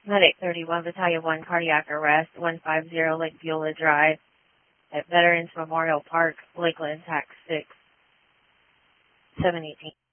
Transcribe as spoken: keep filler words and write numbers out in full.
Medic thirty-one, Battalion one, cardiac arrest, one five zero Lake Beulah Drive at Veterans Memorial Park, Lakeland, Tax six, seven eighteen.